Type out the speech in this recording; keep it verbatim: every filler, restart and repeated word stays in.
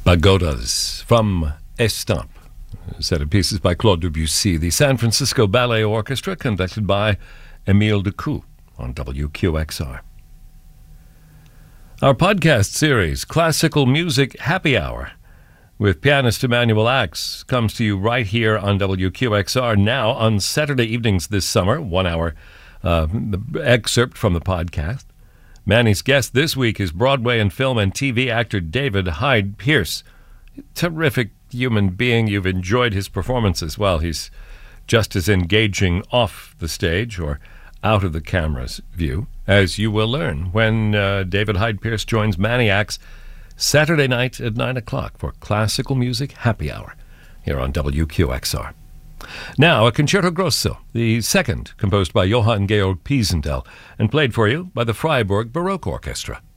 Pagodas from Estampes, a set of pieces by Claude Debussy, the San Francisco Ballet Orchestra, conducted by Émile Decou on W Q X R. Our podcast series, Classical Music Happy Hour, with pianist Emanuel Ax, comes to you right here on W Q X R now on Saturday evenings this summer, one hour uh, excerpt from the podcast. Manny's guest this week is Broadway and film and T V actor David Hyde Pierce. Terrific human being. You've enjoyed his performances. Well, he's just as engaging off the stage or out of the camera's view, as you will learn when uh, David Hyde Pierce joins Manny Ax Saturday night at nine o'clock for Classical Music Happy Hour here on W Q X R. Now, a Concerto Grosso, the second, composed by Johann Georg Pisendel, and played for you by the Freiburg Baroque Orchestra.